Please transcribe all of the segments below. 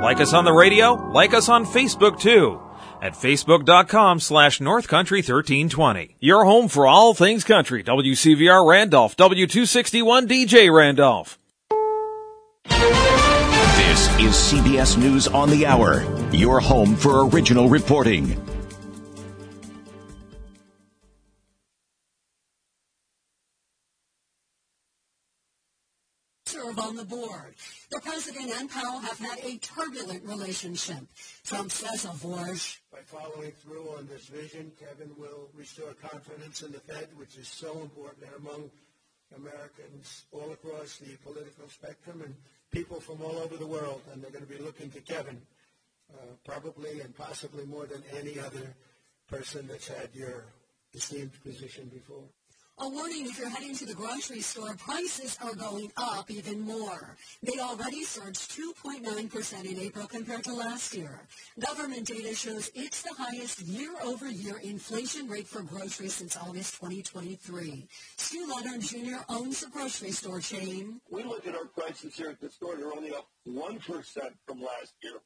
Like us on the radio? Like us on Facebook too. At facebook.com/NorthCountry1320. Your home for all things country. WCVR Randolph, W261 DJ Randolph. This is CBS News on the Hour, your home for original reporting. Serve on the board. The president and Powell have had a turbulent relationship. Trump says of Warsh, by following through on this vision, Kevin will restore confidence in the Fed, which is so important among Americans all across the political spectrum and people from all over the world. And they're going to be looking to Kevin, probably and possibly more than any other person that's had your esteemed position before. A warning, if you're heading to the grocery store, prices are going up even more. They already surged 2.9% in April compared to last year. Government data shows it's the highest year-over-year inflation rate for groceries since August 2023. Stu Leonard Jr. owns a grocery store chain. We look at our prices here at the store. They're only up 1% from last year.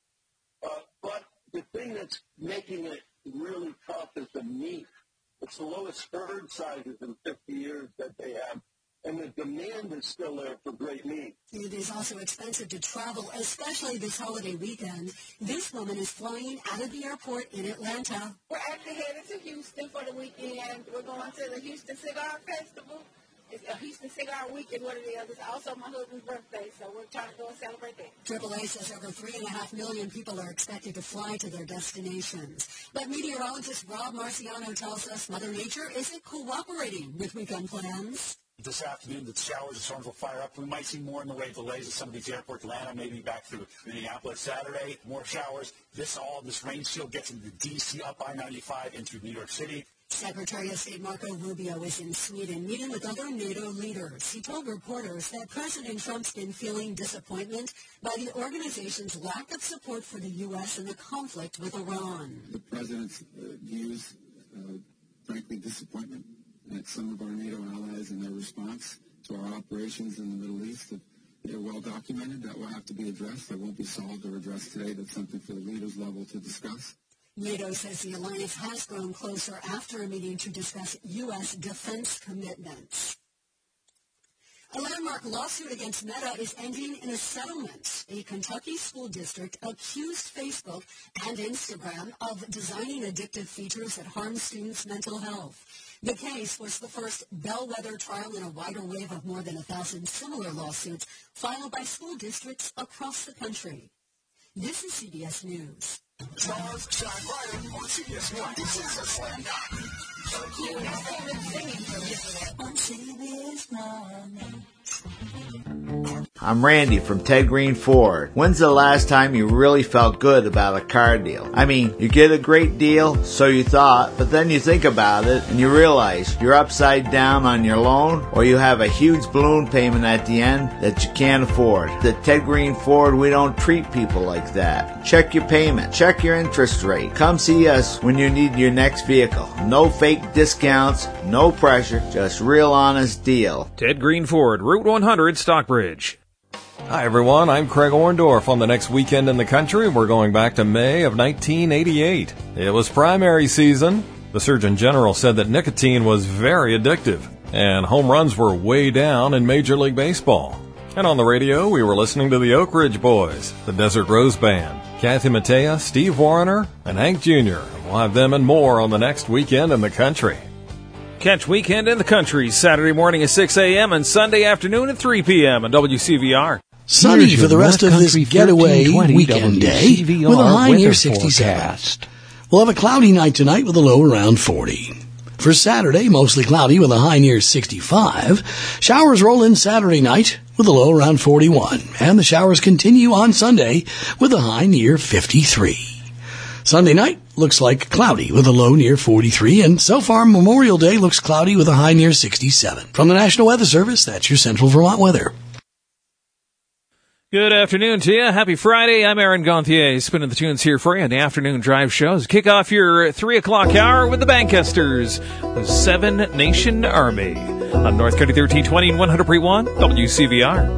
But the thing that's making it really tough is the meat. It's the lowest herd sizes in 50 years that they have, and the demand is still there for great meat. It is also expensive to travel, especially this holiday weekend. This woman is flying out of the airport in Atlanta. We're actually headed to Houston for the weekend. We're going to the Houston Cigar Festival. It's a Houston Cigar Week and one of the others. Also my husband's birthday, so we're trying to go and celebrate that. AAA says over 3.5 million people are expected to fly to their destinations. But meteorologist Rob Marciano tells us Mother Nature isn't cooperating with weekend plans. This afternoon, the showers and storms will fire up. We might see more in the way of delays at some of these airports. Atlanta, maybe back through Minneapolis. Saturday, more showers. This rain shield gets into D.C. up I-95 into New York City. Secretary of State Marco Rubio is in Sweden meeting with other NATO leaders. He told reporters that President Trump's been feeling disappointment by the organization's lack of support for the U.S. in the conflict with Iran. The president's views, frankly, disappointment at some of our NATO allies and their response to our operations in the Middle East. They're well documented. That will have to be addressed. That won't be solved or addressed today. That's something for the leaders level to discuss. NATO says the alliance has grown closer after a meeting to discuss U.S. defense commitments. A landmark lawsuit against Meta is ending in a settlement. A Kentucky school district accused Facebook and Instagram of designing addictive features that harm students' mental health. The case was the first bellwether trial in a wider wave of more than 1,000 similar lawsuits filed by school districts across the country. This is CBS News. Stars shine brighter on CBS 1. This is a slam dunk. I'm Randy from Ted Green Ford. When's the last time you really felt good about a car deal? I mean, you get a great deal, so you thought, but then you think about it and you realize you're upside down on your loan or you have a huge balloon payment at the end that you can't afford. At Ted Green Ford, we don't treat people like that. Check your payment. Check your interest rate. Come see us when you need your next vehicle. No fake discounts, no pressure, just real honest deal. Ted Green Ford, Route 100, Stockbridge. Hi, everyone. I'm Craig Orndorff. On the next weekend in the country, we're going back to May of 1988. It was primary season. The Surgeon General said that nicotine was very addictive, and home runs were way down in Major League Baseball. And on the radio, we were listening to the Oak Ridge Boys, the Desert Rose Band, Kathy Mattea, Steve Wariner, and Hank Jr. We'll have them and more on the next weekend in the country. Catch Weekend in the Country Saturday morning at 6 a.m. and Sunday afternoon at 3 p.m. on WCVR. Sunny for the rest of this getaway weekend day with a high near 67. We'll have a cloudy night tonight with a low around 40. For Saturday, mostly cloudy with a high near 65. Showers roll in Saturday night with a low around 41. And the showers continue on Sunday with a high near 53. Sunday night looks like cloudy with a low near 43. And so far, Memorial Day looks cloudy with a high near 67. From the National Weather Service, that's your Central Vermont weather. Good afternoon to you. Happy Friday. I'm Aaron Gauthier, spinning the tunes here for you on the afternoon drive shows. Kick off your 3 o'clock hour with the Bankesters, the Seven Nation Army on North Country 1320 and 100.1 WCVR.